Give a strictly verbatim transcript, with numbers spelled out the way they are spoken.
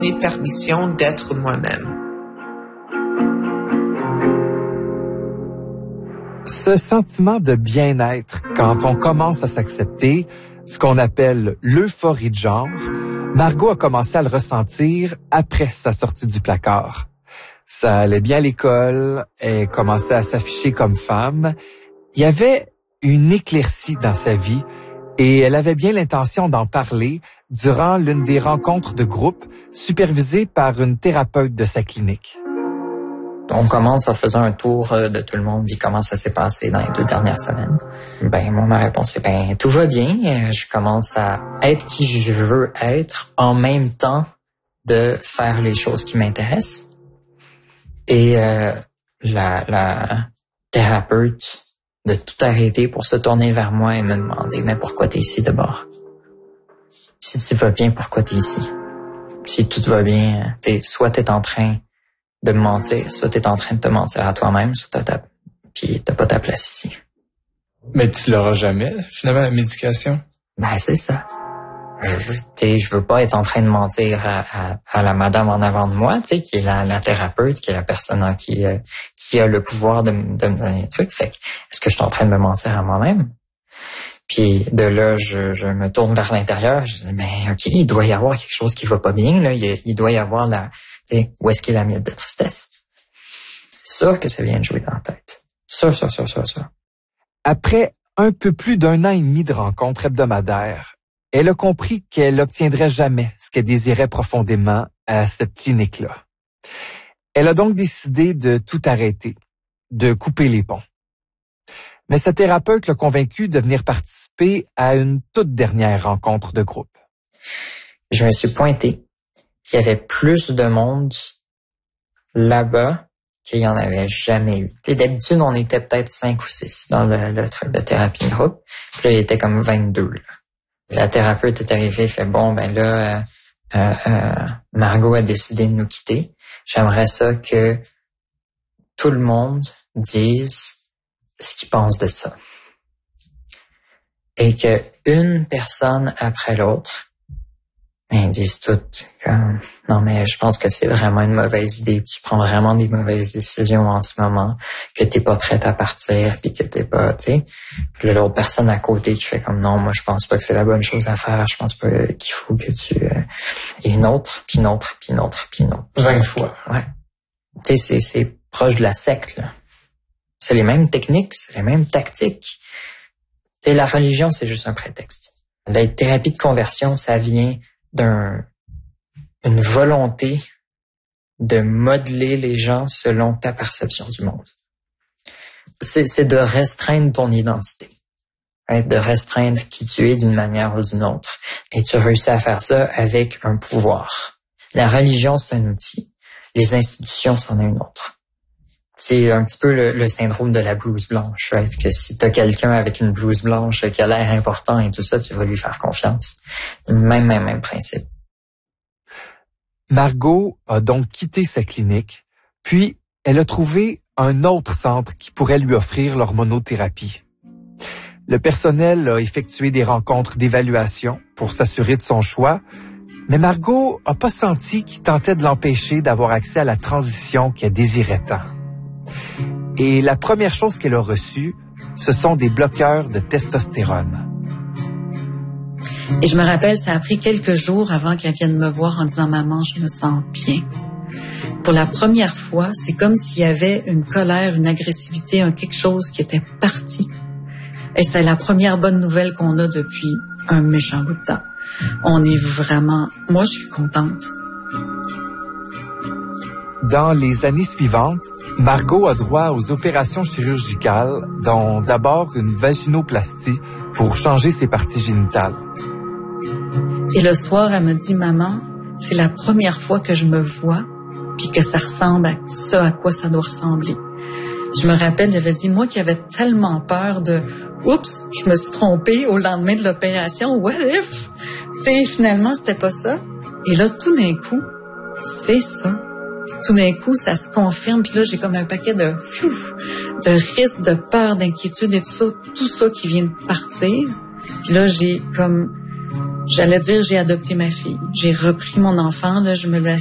donner permission d'être moi-même. Ce sentiment de bien-être, quand on commence à s'accepter, ce qu'on appelle l'euphorie de genre, Margot a commencé à le ressentir après sa sortie du placard. Ça allait bien à l'école, elle commençait à s'afficher comme femme. Il y avait une éclaircie dans sa vie et elle avait bien l'intention d'en parler durant l'une des rencontres de groupe supervisées par une thérapeute de sa clinique. On commence en faisant un tour de tout le monde, puis comment ça s'est passé dans les deux dernières semaines. Ben, moi, ma réponse est, ben, tout va bien. Je commence à être qui je veux être en même temps de faire les choses qui m'intéressent. Et euh, la, la thérapeute de tout arrêter pour se tourner vers moi et me demander, mais pourquoi t'es ici d'abord? Si tu vas bien, pourquoi t'es ici? Si tout va bien, t'es, soit t'es en train de me mentir, soit t'es en train de te mentir à toi-même, soit t'as ta, puis t'as pas ta place ici. Mais tu l'auras jamais, finalement, la médication? Ben, c'est ça. Je, je, je veux pas être en train de mentir à, à, à la madame en avant de moi, tu sais, qui est la, la thérapeute, qui est la personne en qui, euh, qui a le pouvoir de, de me donner des trucs. Fait que, est-ce que je suis en train de me mentir à moi-même? Puis de là, je, je me tourne vers l'intérieur. Je dis, ben, OK, il doit y avoir quelque chose qui va pas bien, là. Il, il doit y avoir la, tu sais, où est-ce qu'il y a la miette de tristesse? C'est sûr que ça vient de jouer dans la tête. Sûr, sûr, sûr, sûr, sûr. Après un peu plus d'un an et demi de rencontres hebdomadaires, elle a compris qu'elle obtiendrait jamais ce qu'elle désirait profondément à cette clinique-là. Elle a donc décidé de tout arrêter, de couper les ponts. Mais sa thérapeute l'a convaincue de venir participer à une toute dernière rencontre de groupe. Je me suis pointé qu'il y avait plus de monde là-bas qu'il y en avait jamais eu. Et d'habitude, on était peut-être cinq ou six dans le, le truc de thérapie de groupe. Puis là, il était comme vingt-deux, là. La thérapeute est arrivée et fait, bon, ben là, euh, euh, Margot a décidé de nous quitter. J'aimerais ça que tout le monde dise ce qu'il pense de ça. Et que une personne après l'autre, ils disent toutes comme, non, mais je pense que c'est vraiment une mauvaise idée. Tu prends vraiment des mauvaises décisions en ce moment, que t'es pas prête à partir, puis que t'es pas, tu sais. Puis là, l'autre personne à côté qui fait comme, non, moi, je pense pas que c'est la bonne chose à faire. Je pense pas qu'il faut que tu... Euh... Et une autre, puis une autre, puis une autre, puis une autre. vingt fois. Ouais. Tu sais, c'est, c'est proche de la secte, là. C'est les mêmes techniques, c'est les mêmes tactiques. Et la religion, c'est juste un prétexte. La thérapie de conversion, ça vient d'un une volonté de modeler les gens selon ta perception du monde. C'est, c'est de restreindre ton identité, hein, de restreindre qui tu es d'une manière ou d'une autre. Et tu réussis à faire ça avec un pouvoir. La religion, c'est un outil. Les institutions, c'en est une autre. C'est un petit peu le, le syndrome de la blouse blanche, right? Que si t'as quelqu'un avec une blouse blanche qui a l'air important et tout ça, tu vas lui faire confiance. Même, même, même principe. Margot a donc quitté sa clinique, puis elle a trouvé un autre centre qui pourrait lui offrir l'hormonothérapie. Le personnel a effectué des rencontres d'évaluation pour s'assurer de son choix, mais Margot a pas senti qu'il tentait de l'empêcher d'avoir accès à la transition qu'elle désirait tant. Et la première chose qu'elle a reçue, ce sont des bloqueurs de testostérone. Et je me rappelle, ça a pris quelques jours avant qu'elle vienne me voir en disant « Maman, je me sens bien ». Pour la première fois, c'est comme s'il y avait une colère, une agressivité, un quelque chose qui était parti. Et c'est la première bonne nouvelle qu'on a depuis un méchant bout de temps. On est vraiment... Moi, je suis contente. Dans les années suivantes, Margot a droit aux opérations chirurgicales, dont d'abord une vaginoplastie pour changer ses parties génitales. Et le soir, elle me dit « Maman, c'est la première fois que je me vois, puis que ça ressemble à ce à quoi ça doit ressembler. » Je me rappelle, j'avais dit, moi qui avais tellement peur de « Oups, je me suis trompée au lendemain de l'opération, what if? » Tu sais, finalement, c'était pas ça. Et là, tout d'un coup, c'est ça. Tout d'un coup, ça se confirme. Puis là, j'ai comme un paquet de pfff, de risques, de peur, d'inquiétude et tout ça, tout ça qui vient de partir. Puis là, j'ai comme J'allais dire j'ai adopté ma fille. J'ai repris mon enfant, là, je me l'ai